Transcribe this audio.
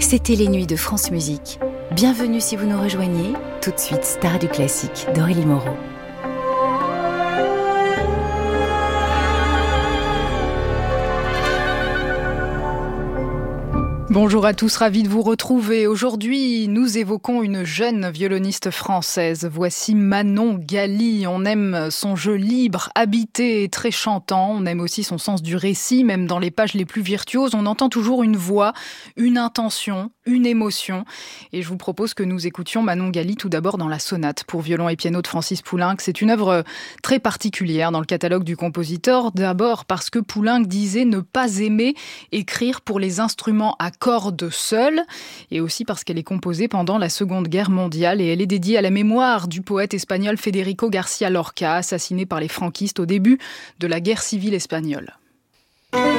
C'était les nuits de France Musique. Bienvenue si vous nous rejoignez. Tout de suite, Star du classique d'Aurélie Moreau. Bonjour à tous, ravi de vous retrouver. Aujourd'hui, nous évoquons une jeune violoniste française. Voici Manon Gali. On aime son jeu libre, habité et très chantant. On aime aussi son sens du récit, même dans les pages les plus virtuoses. On entend toujours une voix, une intention, une émotion. Et je vous propose que nous écoutions Manon Gali tout d'abord dans la sonate pour violon et piano de Francis Poulenc. C'est une œuvre très particulière dans le catalogue du compositeur. D'abord parce que Poulenc disait ne pas aimer écrire pour les instruments à cordes seules, et aussi parce qu'elle est composée pendant la Seconde Guerre mondiale et elle est dédiée à la mémoire du poète espagnol Federico García Lorca, assassiné par les franquistes au début de la guerre civile espagnole.